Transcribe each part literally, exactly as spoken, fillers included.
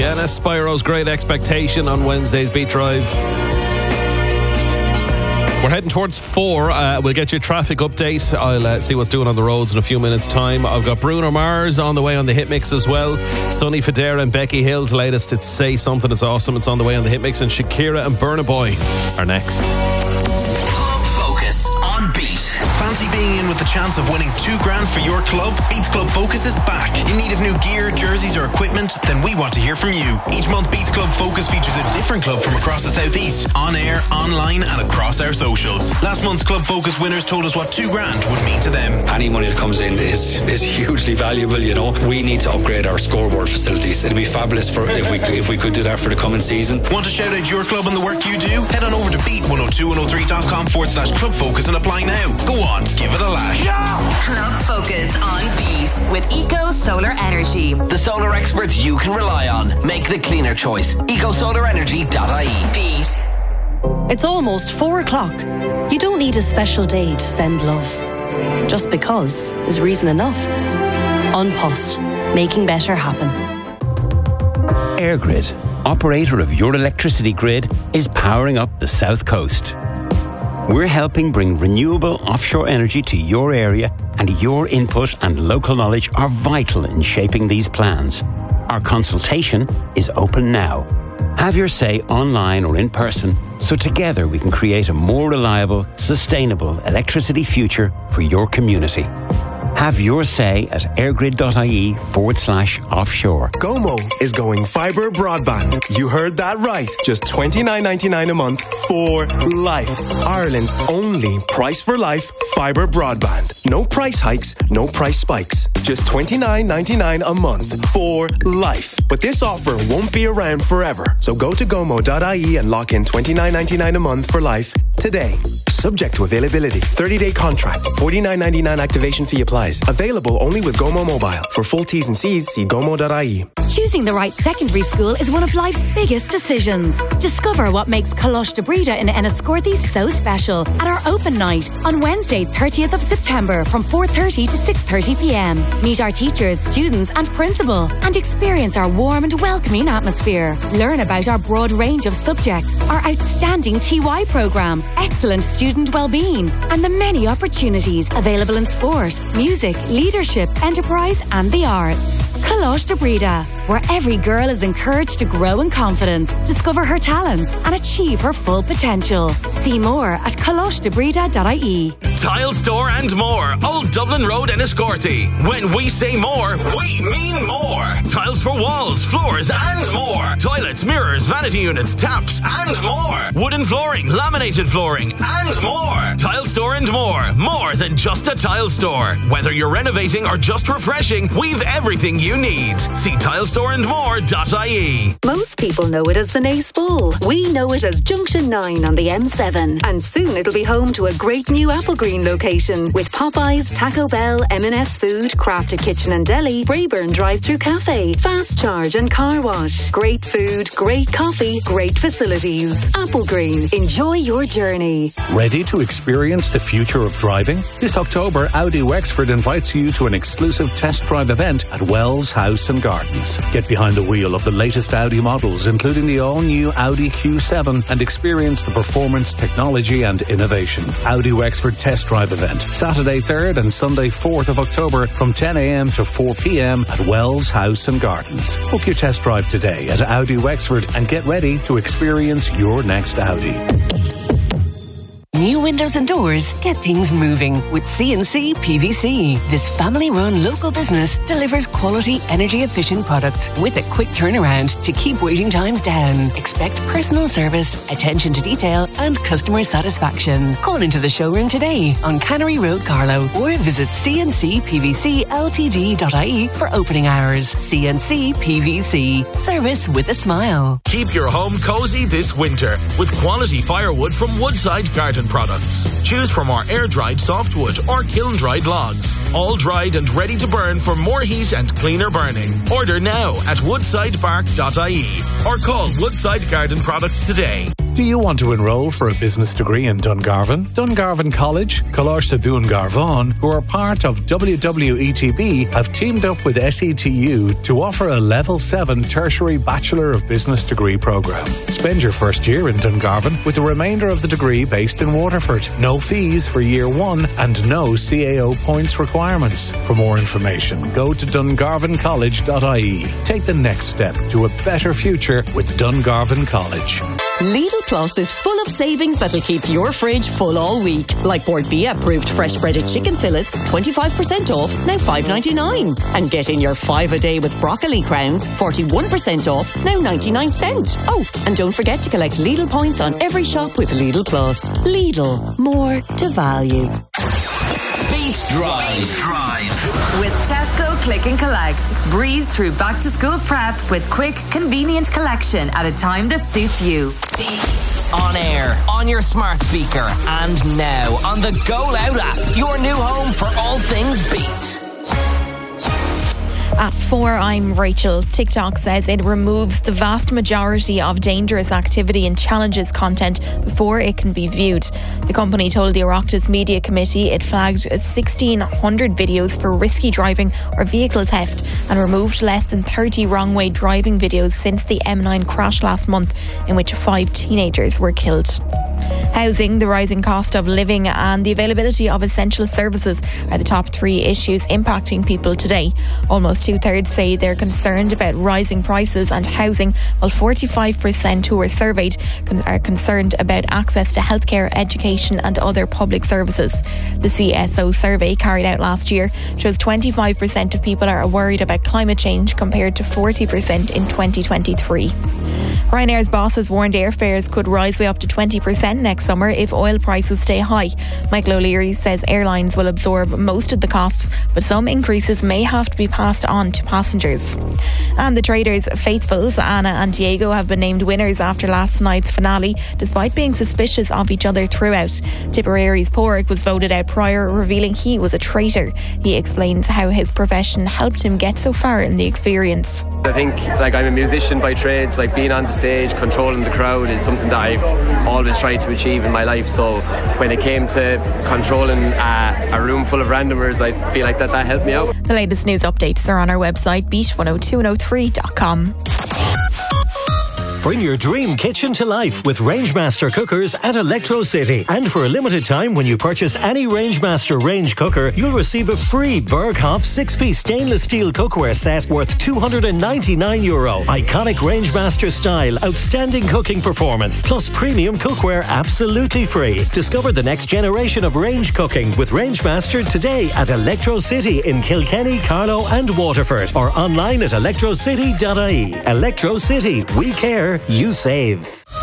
Sienna, Spyro's Great Expectation on Wednesday's Beat Drive. We're heading towards four. Uh, we'll get you a traffic update. I'll uh, see what's doing on the roads in a few minutes' time. I've got Bruno Mars on the way on the Hit Mix as well. Sonny Fodera and Becky Hill's latest, It's Say Something, It's Awesome. It's on the way on the Hit Mix. And Shakira and Burna Boy are next. Club Focus on Beat. Fancy being in with the chance of winning two grand for your club? Beats Club Focus is back. In need of new gear, jerseys or equipment? Then we want to hear from you. Each month Beats Club Focus features a different club from across the southeast, on air, online and across our socials. Last month's Club Focus winners told us what two grand would mean to them. Any money that comes in is is hugely valuable, you know. We need to upgrade our scoreboard facilities. It'd be fabulous for if we if we could do that for the coming season. Want to shout out your club and the work you do? Head on over to beat one oh two one oh three dot com forward slash club focus and apply now. Go on, give it a lash. Club Focus on Beat with Eco Solar Energy. The solar experts you can rely on. Make the cleaner choice. eco solar energy dot I E. Beat. It's almost four o'clock. You don't need a special day to send love. Just because is reason enough. An Post, making better happen. EirGrid, operator of your electricity grid, is powering up the South Coast. We're helping bring renewable offshore energy to your area, and your input and local knowledge are vital in shaping these plans. Our consultation is open now. Have your say online or in person, so together we can create a more reliable, sustainable electricity future for your community. Have your say at airgrid.ie forward slash offshore. Gomo is going fibre broadband. You heard that right. Just twenty-nine ninety-nine a month for life. Ireland's only price for life fibre broadband. No price hikes, no price spikes. Just twenty-nine ninety-nine a month for life. But this offer won't be around forever. So go to gomo dot I E and lock in twenty-nine ninety-nine a month for life today. Subject to availability. thirty-day contract. forty-nine ninety-nine activation fee applies. Available only with Gomo Mobile. For full T's and C's, see gomo dot I E. Choosing the right secondary school is one of life's biggest decisions. Discover what makes Coláiste de Breda in Enniscorthy so special at our open night on Wednesday, thirtieth of September from four thirty to six thirty p m. Meet our teachers, students and principal and experience our warm and welcoming atmosphere. Learn about our broad range of subjects, our outstanding T Y programme, excellent student well-being and the many opportunities available in sport, music, leadership, enterprise and the arts. Coláiste de Breda, where every girl is encouraged to grow in confidence, discover her talents and achieve her full potential. See more at coláiste de breda dot I E. Tile Store and More, Old Dublin Road, Enniscorthy. When we say more, we mean more. Tiles for walls, floors and more. Toilets, mirrors, vanity units, taps and more. Wooden flooring, laminated flooring and more. Tile Store and More, more than just a tile store. Whether you're renovating or just refreshing, we've everything you need. See tile store and more dot I E. Most people know it as the Naas Bowl. We know it as Junction nine on the M seven. And soon it'll be home to a great new Applegreen location with Popeyes, Taco Bell, M and S Food, Crafted Kitchen and Deli, Brayburn Drive-Thru Cafe, Fast Charge and Car Wash. Great food, great coffee, great facilities. Applegreen. Enjoy your journey. Ready to experience the future of driving? This October, Audi Wexford invites you to an exclusive test drive event at Wells House and Gardens. Get behind the wheel of the latest Audi models, including the all-new Audi Q seven, and experience the performance, technology and innovation. Audi Wexford Test Drive event, Saturday third and Sunday fourth of October from ten a m to four p m at Wells House and Gardens. Book your test drive today at Audi Wexford and get ready to experience your next Audi. New windows and doors get things moving with C and C P V C. This family-run local business delivers quality, energy-efficient products with a quick turnaround to keep waiting times down. Expect personal service, attention to detail and customer satisfaction. Call into the showroom today on Cannery Road, Carlow, or visit c n c p v c l t d dot I E for opening hours. C and C P V C. Service with a smile. Keep your home cosy this winter with quality firewood from Woodside Garden Products. Choose from our air-dried softwood or kiln-dried logs. All dried and ready to burn for more heat and cleaner burning. Order now at woodsidebark dot I E or call Woodside Garden Products today. Do you want to enrol for a business degree in Dungarvan? Dungarvan College, Coláiste Dún Garvan, who are part of W W E T B, have teamed up with S E T U to offer a Level seven Tertiary Bachelor of Business degree programme. Spend your first year in Dungarvan with the remainder of the degree based in Waterford. No fees for year one and no C A O points requirements. For more information, go to dungarvan college dot I E. Take the next step to a better future with Dungarvan College. Lidl Plus is full of savings that'll keep your fridge full all week. Like Bord Bia approved fresh breaded chicken fillets, twenty-five percent off, now five ninety-nine. And get in your five a day with broccoli crowns, forty-one percent off, now ninety-nine cent. Oh, and don't forget to collect Lidl points on every shop with Lidl Plus. Lidl, more to value. Beat Drive. Drive. With Tesco Click and Collect. Breeze through back to school prep with quick, convenient collection at a time that suits you. Beat. On air, on your smart speaker, and now on the Go Loud app. Your new home for all things Beat. At four, I'm Rachel. TikTok says it removes the vast majority of dangerous activity and challenges content before it can be viewed. The company told the Oireachtas Media Committee it flagged sixteen hundred videos for risky driving or vehicle theft and removed less than thirty wrong-way driving videos since the M nine crash last month, in which five teenagers were killed. Housing, the rising cost of living and the availability of essential services are the top three issues impacting people today. Almost two-thirds say they're concerned about rising prices and housing, while forty-five percent who were surveyed are concerned about access to healthcare, education and other public services. The C S O survey carried out last year shows twenty-five percent of people are worried about climate change compared to forty percent in twenty twenty-three. Ryanair's boss has warned airfares could rise by up to twenty percent next summer if oil prices stay high. Michael O'Leary says airlines will absorb most of the costs, but some increases may have to be passed on to passengers. And the Traders' faithfuls, Anna and Diego, have been named winners after last night's finale, despite being suspicious of each other throughout. Tipperary's Porrick was voted out prior, revealing he was a traitor. He explains how his profession helped him get so far in the experience. I think, like, I'm a musician by trade, so like being on the stage, controlling the crowd is something that I've always tried to achieve in my life. So when it came to controlling uh, a room full of randomers, I feel like that that helped me out. The latest news updates are on our website, beat one oh two one oh three dot com. Bring your dream kitchen to life with Rangemaster cookers at Electro City. And for a limited time, when you purchase any Rangemaster range cooker, you'll receive a free Berghoff six-piece stainless steel cookware set worth two hundred ninety-nine euro. Iconic Rangemaster style, outstanding cooking performance, plus premium cookware absolutely free. Discover the next generation of range cooking with Rangemaster today at Electro City in Kilkenny, Carlow and Waterford, or online at electro city dot I E. Electro City, we care, you save.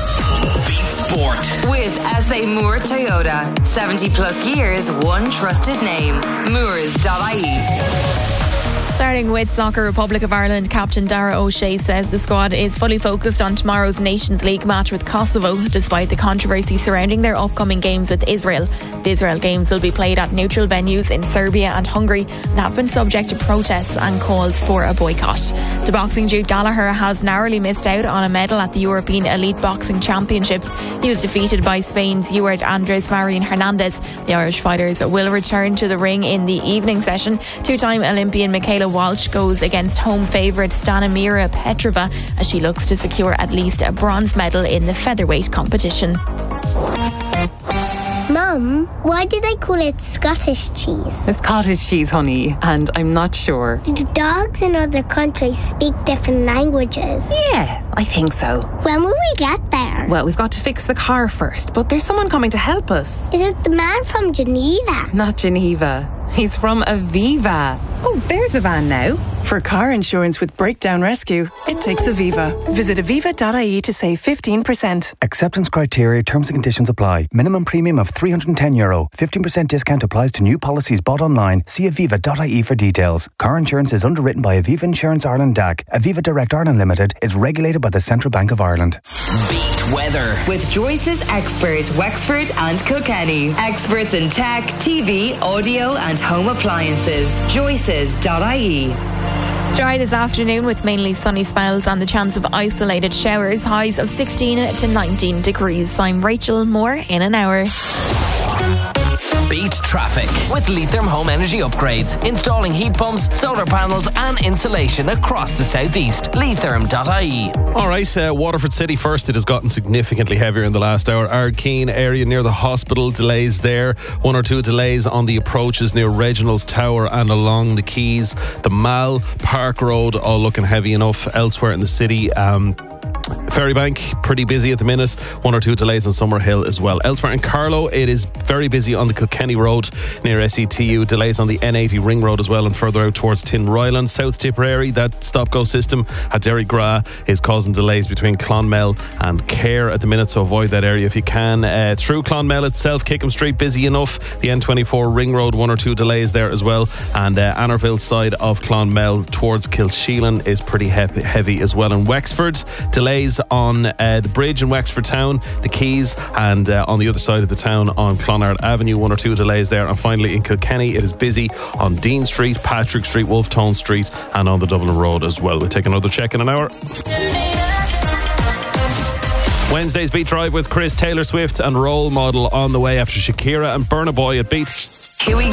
Sport. With S A Moore Toyota. seventy plus years, one trusted name. Moores dot I E. Starting with Soccer Republic of Ireland, captain Dara O'Shea says the squad is fully focused on tomorrow's Nations League match with Kosovo, despite the controversy surrounding their upcoming games with Israel. The Israel games will be played at neutral venues in Serbia and Hungary and have been subject to protests and calls for a boycott. The boxing Jude Gallagher has narrowly missed out on a medal at the European Elite Boxing Championships. He was defeated by Spain's Eduard Andres Marion Hernandez. The Irish fighters will return to the ring in the evening session. Two-time Olympian Michaela Walsh goes against home favourite Stanimira Petrova as she looks to secure at least a bronze medal in the featherweight competition. Mum, why do they call it Scottish cheese? It's cottage cheese, honey, and I'm not sure. Do dogs in other countries speak different languages? Yeah, I think so. When will we get there? Well, we've got to fix the car first, but there's someone coming to help us. Is it the man from Geneva? Not Geneva. He's from Aviva. Oh, there's the van now. For car insurance with breakdown rescue, it takes Aviva. Visit aviva dot I E to save fifteen percent. Acceptance criteria, terms and conditions apply. Minimum premium of three hundred ten euro. fifteen percent discount applies to new policies bought online. See aviva dot I E for details. Car insurance is underwritten by Aviva Insurance Ireland D A C. Aviva Direct Ireland Limited is regulated by the Central Bank of Ireland. Beat weather. With Joyce's expert, Wexford and Kilkenny. Experts in tech, T V, audio and home appliances. Joyce's dot I E. Dry this afternoon with mainly sunny spells and the chance of isolated showers. Highs of sixteen to nineteen degrees. I'm Rachel. More in an hour. Beat traffic with Leitrim Home Energy Upgrades. Installing heat pumps, solar panels and insulation across the southeast. Leitrim dot I E. Alright, uh, Waterford City first. It has gotten significantly heavier in the last hour. Ardkeen area near the hospital, delays there. One or two delays on the approaches near Reginald's Tower and along the quays. The Mall, Park Road, all looking heavy enough. Elsewhere in the city, um Ferrybank, pretty busy at the minute. One or two delays on Summerhill as well. Elsewhere in Carlow, it is very busy on the Kilkenny Road near S E T U. Delays on the N eighty Ring Road as well, and further out towards Tinryland. South Tipperary, that stop-go system at Derrygra is causing delays between Clonmel and Cahir at the minute, so avoid that area if you can. Uh, through Clonmel itself, Kickham Street busy enough. The N twenty-four Ring Road, one or two delays there as well. And uh, Annerville side of Clonmel towards Kilsheelan is pretty he- heavy as well. In Wexford, delays on uh, the bridge in Wexford Town, the Quays, and uh, on the other side of the town on Clonard Avenue, one or two delays there. And finally in Kilkenny, it is busy on Dean Street, Patrick Street, Wolftone Street, and on the Dublin Road as well. We'll take another check in an hour. Wednesday's Beat Drive with Chris, Taylor Swift and Role Model on the way after Shakira and Burna Boy at Beat. Here we